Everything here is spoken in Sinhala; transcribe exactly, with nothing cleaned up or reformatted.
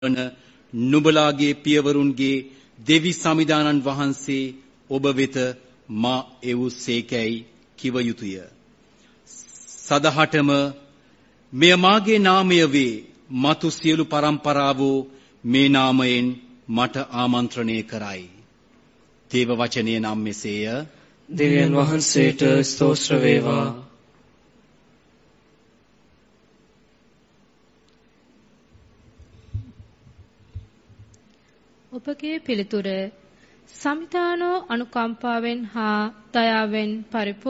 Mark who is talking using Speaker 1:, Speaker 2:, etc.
Speaker 1: වන නුඹලාගේ පියවරුන්ගේ දෙවි සමිදානන් වහන්සේ ඔබ වෙත මා එවුසේකැයි කිව යුතුය. සදහටම මෙය මාගේ නාමය වේ. මතු සියලු පරම්පරාවෝ මේ නාමයෙන් මට ආමන්ත්‍රණය කරයි. දේව වචනය නම් මෙසේය.
Speaker 2: දෙවියන් වහන්සේට ස්තෝත්‍ර වේවා.
Speaker 3: ඔබගේ පිළිතුර සමිතානෝ අනුකම්පාවෙන් හා දයාවෙන් පරිපූර්ණ